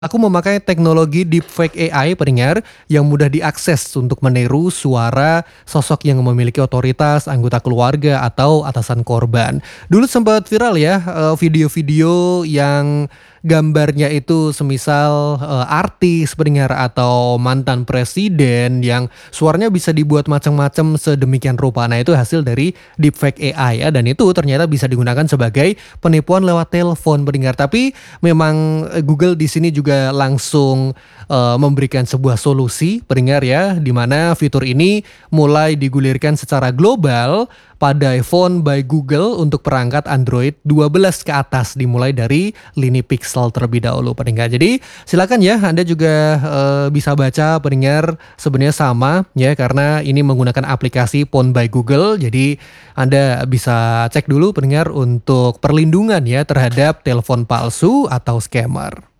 Aku memakai teknologi deepfake AI pendengar yang mudah diakses untuk meniru suara sosok yang memiliki otoritas, anggota keluarga, atau atasan korban. Dulu sempat viral ya, video-video yang gambarnya itu semisal, artis pendengar atau mantan presiden yang suaranya bisa dibuat macam-macam sedemikian rupa. Nah, itu hasil dari deepfake AI ya, dan itu ternyata bisa digunakan sebagai penipuan lewat telepon pendengar. Tapi memang, Google di sini juga langsung, memberikan sebuah solusi pendengar ya, di mana fitur ini mulai digulirkan secara global pada iPhone by Google untuk perangkat Android 12 ke atas, dimulai dari lini Pixel terlebih dahulu pendengar. Jadi silakan ya Anda juga, bisa baca pendengar sebenarnya sama ya, karena ini menggunakan aplikasi Phone by Google. Jadi Anda bisa cek dulu pendengar untuk perlindungan ya terhadap telepon palsu atau scammer.